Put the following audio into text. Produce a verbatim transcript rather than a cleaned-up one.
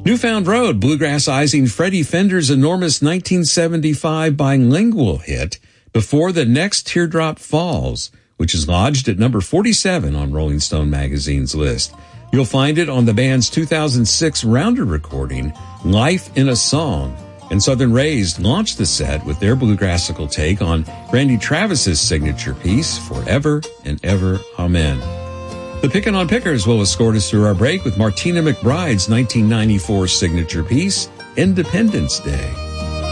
Newfound Road, bluegrassizing Freddie Fender's enormous nineteen seventy-five bilingual hit, Before the Next Teardrop Falls, which is lodged at number forty-seven on Rolling Stone magazine's list. You'll find it on the band's two thousand six rounder recording, Life in a Song. And Southern Raised launched the set with their bluegrassical take on Randy Travis's signature piece, Forever and Ever, Amen. The Pickin' on Pickers will escort us through our break with Martina McBride's nineteen ninety-four signature piece, Independence Day.